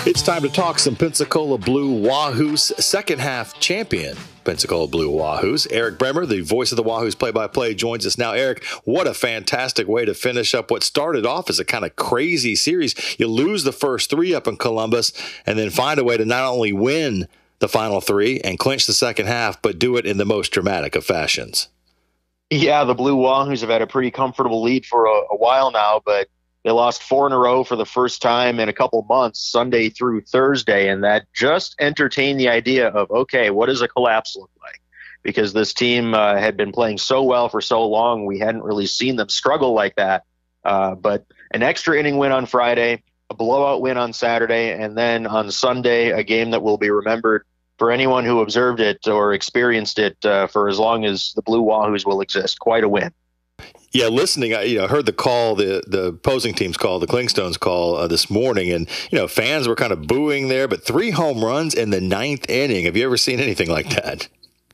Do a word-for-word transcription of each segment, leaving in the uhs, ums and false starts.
It's time to talk some Pensacola Blue Wahoos, second half champion Pensacola Blue Wahoos. Eric Bremer, the voice of the Wahoos play-by-play, joins us now. Eric, what a fantastic way to finish up what started off as a kind of crazy series. You lose the first three up in Columbus and then find a way to not only win the final three and clinch the second half, but do it in the most dramatic of fashions. Yeah, the Blue Wahoos have had a pretty comfortable lead for a, a while now, but they lost four in a row for the first time in a couple months, Sunday through Thursday, and that just entertained the idea of, okay, what does a collapse look like? Because this team uh, had been playing so well for so long, we hadn't really seen them struggle like that. Uh, but an extra inning win on Friday, a blowout win on Saturday, and then on Sunday, a game that will be remembered for anyone who observed it or experienced it uh, for as long as the Blue Wahoos will exist. Quite a win. Yeah, listening, I you know, heard the call, the the opposing team's call, the Clingstones call uh, this morning, and you know, fans were kind of booing there. But three home runs in the ninth inning. Have you ever seen anything like that?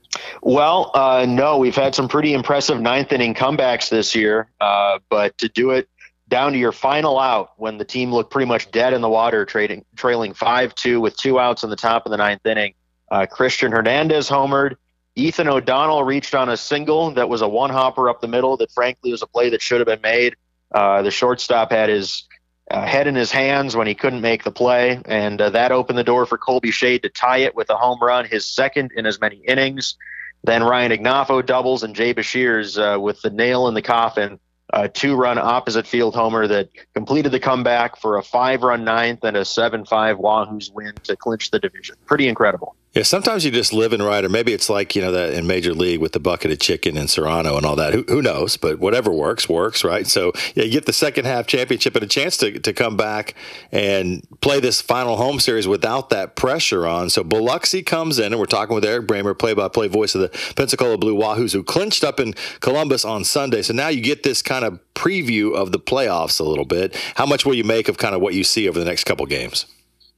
Well, uh, no, we've had some pretty impressive ninth inning comebacks this year, uh, but to do it down to your final out when the team looked pretty much dead in the water, trading, trailing five two with two outs in the top of the ninth inning, uh, Christian Hernandez homered. Ethan O'Donnell reached on a single that was a one-hopper up the middle that, frankly, was a play that should have been made. Uh, the shortstop had his uh, head in his hands when he couldn't make the play, and uh, that opened the door for Colby Shade to tie it with a home run, his second in as many innings. Then Ryan Ignafo doubles, and Jay Bashirs uh, with the nail in the coffin, a two-run opposite field homer that completed the comeback for a five-run ninth and a seven five Wahoos win to clinch the division. Pretty incredible. Yeah, sometimes you just live and write, or maybe it's like, you know, that in Major League with the bucket of chicken and Serrano and all that. Who, who knows? But whatever works, works, right? So yeah, you get the second half championship and a chance to, to come back and play this final home series without that pressure on. So Biloxi comes in, and we're talking with Eric Bremer, play-by-play voice of the Pensacola Blue Wahoos, who clinched up in Columbus on Sunday. So now you get this kind of preview of the playoffs a little bit. How much will you make of kind of what you see over the next couple games?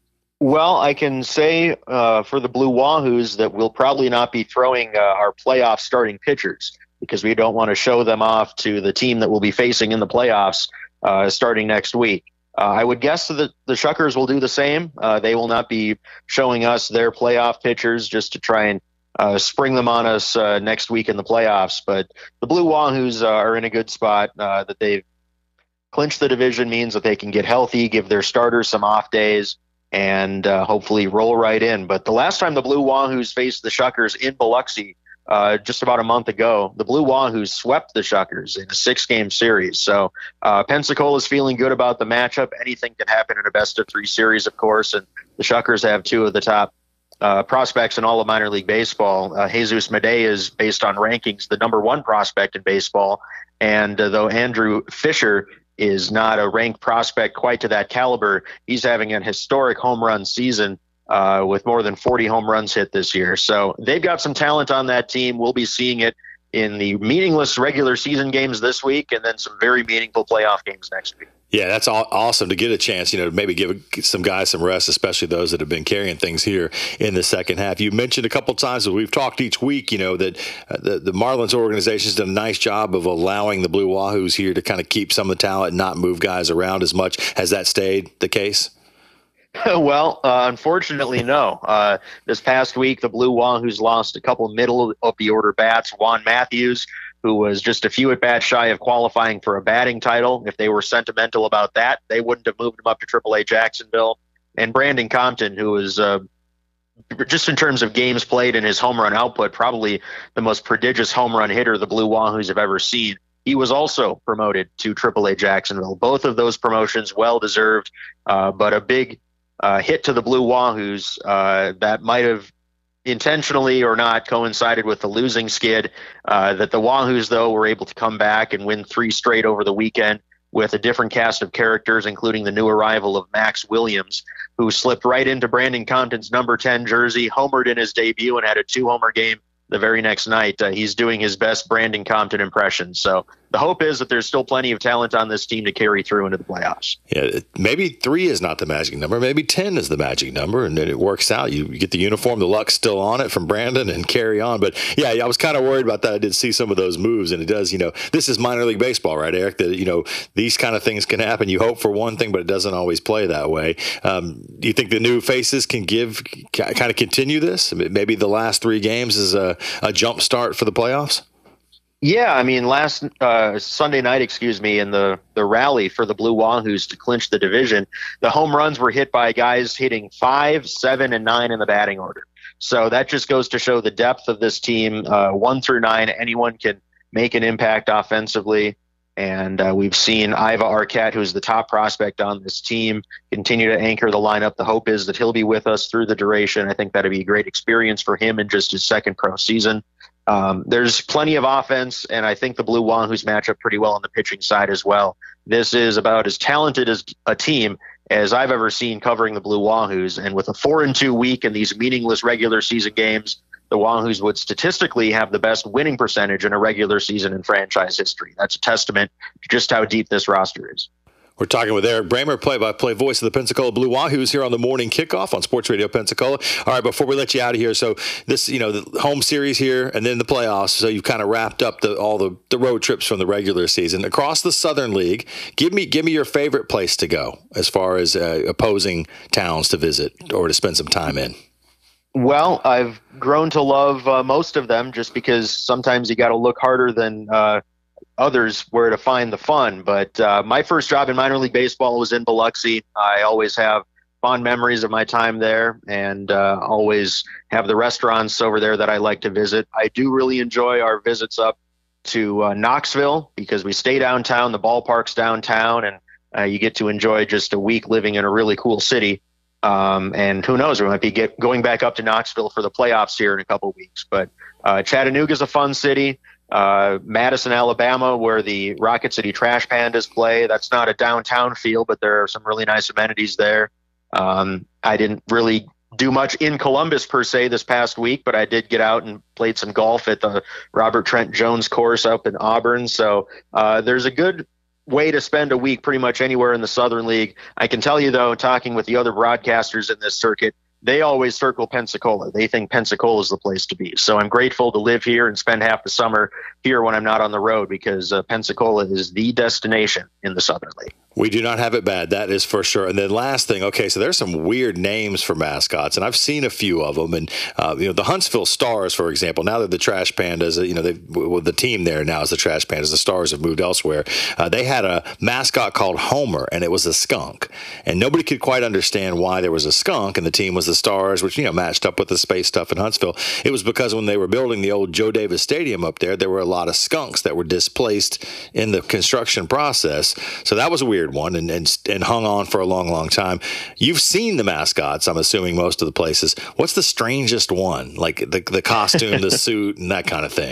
Well, I can say uh, for the Blue Wahoos that we'll probably not be throwing uh, our playoff starting pitchers because we don't want to show them off to the team that we'll be facing in the playoffs uh, starting next week. Uh, I would guess that the Shuckers will do the same. Uh, they will not be showing us their playoff pitchers just to try and uh, spring them on us uh, next week in the playoffs. But the Blue Wahoos uh, are in a good spot. Uh, that they've clinched the division means that they can get healthy, give their starters some off days, and uh, hopefully roll right in. But the last time the Blue Wahoos faced the Shuckers in Biloxi, uh, just about a month ago, the Blue Wahoos swept the Shuckers in a six-game series. So uh, Pensacola's feeling good about the matchup. Anything can happen in a best-of-three series, of course, and the Shuckers have two of the top uh, prospects in all of minor league baseball. Uh, Jesus Medea is, based on rankings, the number one prospect in baseball, and uh, though Andrew Fisher is not a ranked prospect quite to that caliber, he's having an historic home run season uh, with more than forty home runs hit this year. So they've got some talent on that team. We'll be seeing it in the meaningless regular season games this week and then some very meaningful playoff games next week. Yeah, that's awesome to get a chance, you know, maybe give some guys some rest, especially those that have been carrying things here in the second half. You mentioned a couple times as we've talked each week, you know, that uh, the, the Marlins organization has done a nice job of allowing the Blue Wahoos here to kind of keep some of the talent and not move guys around as much. Has that stayed the case? Well, uh, unfortunately, no. Uh, this past week, the Blue Wahoos lost a couple middle of the order bats. Juan Matthews, who was just a few at-bats shy of qualifying for a batting title. If they were sentimental about that, they wouldn't have moved him up to triple A Jacksonville. And Brandon Compton, who was, uh, just in terms of games played and his home run output, probably the most prodigious home run hitter the Blue Wahoos have ever seen. He was also promoted to triple A Jacksonville. Both of those promotions well-deserved, uh, but a big uh, hit to the Blue Wahoos uh, that might have intentionally or not coincided with the losing skid. Uh, that the Wahoos, though, were able to come back and win three straight over the weekend with a different cast of characters, including the new arrival of Max Williams, who slipped right into Brandon Compton's number ten jersey, homered in his debut, and had a two-homer game the very next night. Uh, he's doing his best Brandon Compton impression. So the hope is that there's still plenty of talent on this team to carry through into the playoffs. Yeah, maybe three is not the magic number. Maybe ten is the magic number, and then it works out. You, you get the uniform, the luck's still on it from Brandon, and carry on. But, yeah, I was kind of worried about that. I did see some of those moves, and it does, you know, this is minor league baseball, right, Eric? That, you know, these kind of things can happen. You hope for one thing, but it doesn't always play that way. Um, do you think the new faces can give, kind of continue this? Maybe the last three games is a, a jump start for the playoffs? Yeah, I mean, last uh, Sunday night, excuse me, in the, the rally for the Blue Wahoos to clinch the division, the home runs were hit by guys hitting five, seven, and nine in the batting order. So that just goes to show the depth of this team. Uh, one through nine, anyone can make an impact offensively. And uh, we've seen Iva Arquette, who's the top prospect on this team, continue to anchor the lineup. The hope is that he'll be with us through the duration. I think that'd be a great experience for him in just his second pro season. Um, there's plenty of offense, and I think the Blue Wahoos match up pretty well on the pitching side as well. This is about as talented as a team as I've ever seen covering the Blue Wahoos. And with a four and two week in these meaningless regular season games, the Wahoos would statistically have the best winning percentage in a regular season in franchise history. That's a testament to just how deep this roster is. We're talking with Eric Bramer, play-by-play voice of the Pensacola Blue Wahoos here on the Morning Kickoff on Sports Radio Pensacola. All right, before we let you out of here, so this, you know, the home series here and then the playoffs, so you've kind of wrapped up the, all the, the road trips from the regular season. Across the Southern League, give me give me your favorite place to go as far as uh, opposing towns to visit or to spend some time in. Well, I've grown to love uh, most of them just because sometimes you got to look harder than uh, others where to find the fun. But uh, my first job in minor league baseball was in Biloxi. I always have fond memories of my time there and uh, always have the restaurants over there that I like to visit. I do really enjoy our visits up to uh, Knoxville because we stay downtown, the ballpark's downtown, and uh, you get to enjoy just a week living in a really cool city. Um, and who knows, we might be get, going back up to Knoxville for the playoffs here in a couple of weeks. But uh, Chattanooga is a fun city. Uh, Madison, Alabama, where the Rocket City Trash Pandas play. That's not a downtown feel, but there are some really nice amenities there. Um, I didn't really do much in Columbus per se this past week, but I did get out and played some golf at the Robert Trent Jones course up in Auburn. So uh, there's a good way to spend a week pretty much anywhere in the Southern League. I can tell you, though, talking with the other broadcasters in this circuit, they always circle Pensacola. They think Pensacola is the place to be. So I'm grateful to live here and spend half the summer here when I'm not on the road because uh, Pensacola is the destination in the Southern League. We do not have it bad. That is for sure. And then last thing, okay, so there's some weird names for mascots, and I've seen a few of them. And, uh, you know, the Huntsville Stars, for example, now they're the Trash Pandas. You know, they, well, the team there now is the Trash Pandas. The Stars have moved elsewhere. Uh, they had a mascot called Homer, and it was a skunk. And nobody could quite understand why there was a skunk, and the team was the Stars, which, you know, matched up with the space stuff in Huntsville. It was because when they were building the old Joe Davis Stadium up there, there were a lot of skunks that were displaced in the construction process. So that was a weird one and, and and hung on for a long, long time. You've seen the mascots, I'm assuming, most of the places. What's the strangest one? Like the the costume, the suit, and that kind of thing?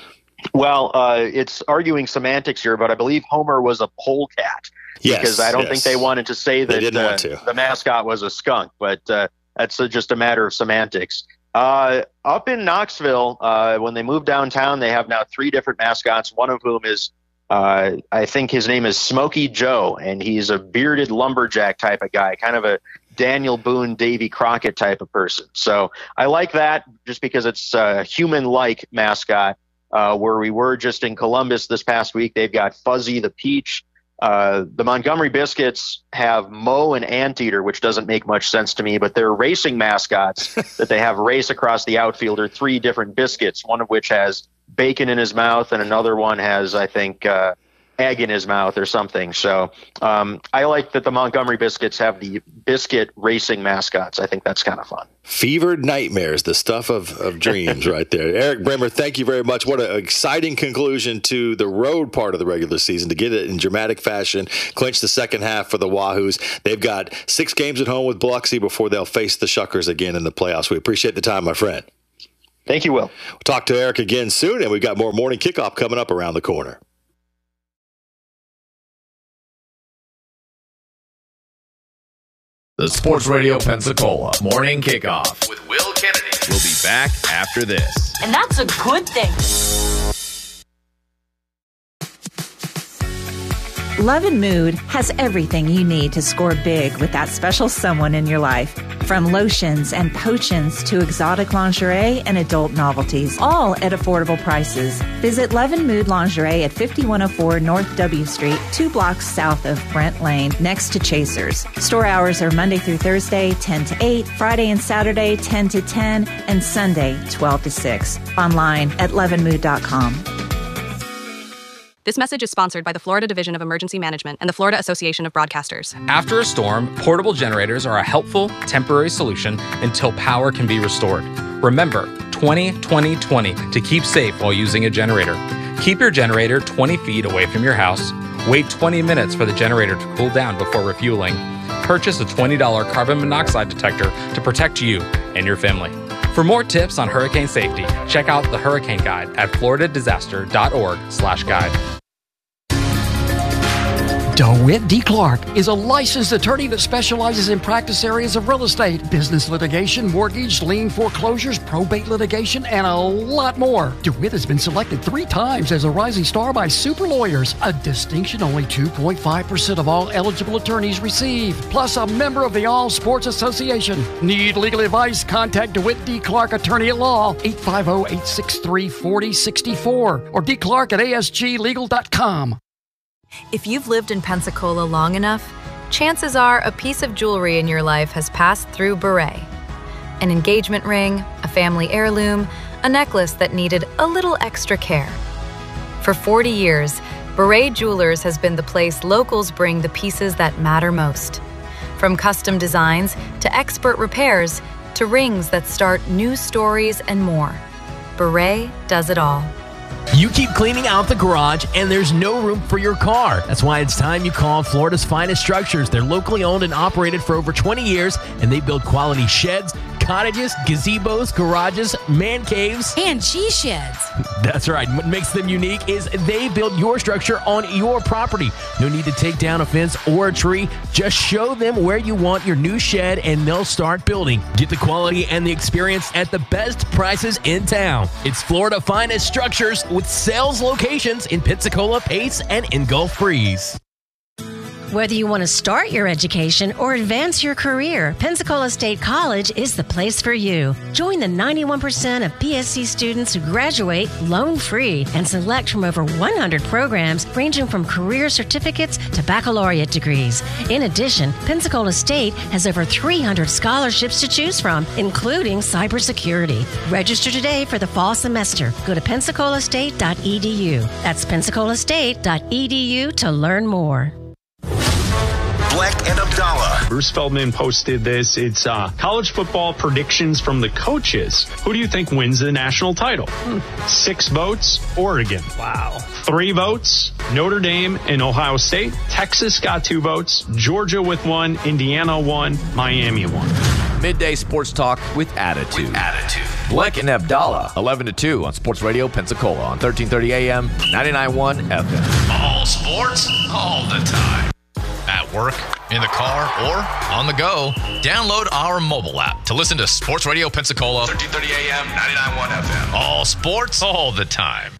Well, uh, it's arguing semantics here, but I believe Homer was a polecat. Yes, because I don't yes. think they wanted to say that they didn't uh, want to. the mascot was a skunk, but uh, that's uh, just a matter of semantics. Uh, up in Knoxville, uh, when they moved downtown, they have now three different mascots, one of whom is Uh, I think his name is Smokey Joe, and he's a bearded lumberjack type of guy, kind of a Daniel Boone, Davy Crockett type of person. So I like that just because it's a human-like mascot. Uh, where we were just in Columbus this past week, they've got Fuzzy the Peach. Uh, the Montgomery Biscuits have Mo and Anteater, which doesn't make much sense to me, but they're racing mascots that they have race across the outfield. Are three different biscuits, one of which has bacon in his mouth, and another one has, I think, uh, egg in his mouth or something. So um, I like that the Montgomery Biscuits have the biscuit racing mascots. I think that's kind of fun. Fevered nightmares, the stuff of, of dreams right there. Eric Bramer, thank you very much. What an exciting conclusion to the road part of the regular season to get it in dramatic fashion, clinch the second half for the Wahoos. They've got six games at home with Biloxi before they'll face the Shuckers again in the playoffs. We appreciate the time, my friend. Thank you, Will. We'll talk to Eric again soon, and we've got more Morning Kickoff coming up around the corner. The Sports Radio Pensacola Morning Kickoff with Will Kennedy. We'll be back after this. And that's a good thing. Love and Mood has everything you need to score big with that special someone in your life. From lotions and potions to exotic lingerie and adult novelties, all at affordable prices. Visit Love and Mood Lingerie at fifty-one oh four North W Street, two blocks south of Brent Lane, next to Chasers. Store hours are Monday through Thursday, ten to eight, Friday and Saturday, ten to ten, and Sunday, twelve to six. Online at love and mood dot com. This message is sponsored by the Florida Division of Emergency Management and the Florida Association of Broadcasters. After a storm, portable generators are a helpful, temporary solution until power can be restored. Remember, twenty twenty twenty to keep safe while using a generator. Keep your generator twenty feet away from your house. Wait twenty minutes for the generator to cool down before refueling. Purchase a twenty dollars carbon monoxide detector to protect you and your family. For more tips on hurricane safety, check out the Hurricane Guide at florida disaster dot org slash guide. DeWitt D. Clark is a licensed attorney that specializes in practice areas of real estate, business litigation, mortgage, lien foreclosures, probate litigation, and a lot more. DeWitt has been selected three times as a rising star by Super Lawyers, a distinction only two point five percent of all eligible attorneys receive, plus a member of the All Sports Association. Need legal advice? Contact DeWitt D. Clark Attorney at Law, eight five zero, eight six three, four zero six four, or d clark at a s g legal dot com. If you've lived in Pensacola long enough, chances are a piece of jewelry in your life has passed through Beret. An engagement ring, a family heirloom, a necklace that needed a little extra care. For forty years, Beret Jewelers has been the place locals bring the pieces that matter most. From custom designs to expert repairs to rings that start new stories and more. Beret does it all. You keep cleaning out the garage and there's no room for your car. That's why it's time you call Florida's Finest Structures. They're locally owned and operated for over twenty years, and they build quality sheds, cottages, gazebos, garages, man caves, and cheese sheds. That's right. What makes them unique is they build your structure on your property. No need to take down a fence or a tree. Just show them where you want your new shed and they'll start building. Get the quality and the experience at the best prices in town. It's Florida Finest Structures with sales locations in Pensacola, Pace, and in Gulf Breeze. Whether you want to start your education or advance your career, Pensacola State College is the place for you. Join the ninety-one percent of P S C students who graduate loan-free and select from over one hundred programs ranging from career certificates to baccalaureate degrees. In addition, Pensacola State has over three hundred scholarships to choose from, including cybersecurity. Register today for the fall semester. Go to pensacola state dot e d u. That's pensacola state dot e d u to learn more. Black and Abdallah. Bruce Feldman posted this. It's uh, college football predictions from the coaches. Who do you think wins the national title? Hmm. Six votes, Oregon. Wow. Three votes, Notre Dame and Ohio State. Texas got two votes. Georgia with one. Indiana one. Miami one. Midday sports talk with attitude. With attitude. Black and Abdallah, eleven to two on Sports Radio Pensacola on thirteen thirty A M, ninety-nine point one F M. All sports, all the time. At work, in the car, or on the go, download our mobile app to listen to Sports Radio Pensacola, thirteen thirty A M, ninety-nine point one F M. All sports, all the time.